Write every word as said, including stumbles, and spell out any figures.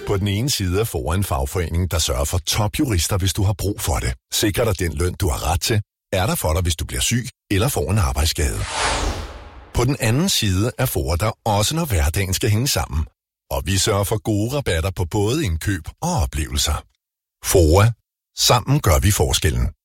På den ene side er FOA en fagforening, der sørger for topjurister, hvis du har brug for det. Sikrer dig den løn, du har ret til. Er der for dig, hvis du bliver syg eller får en arbejdsskade. På den anden side er FOA der også, når hverdagen skal hænge sammen. Og vi sørger for gode rabatter på både indkøb og oplevelser. FOA. Sammen gør vi forskellen.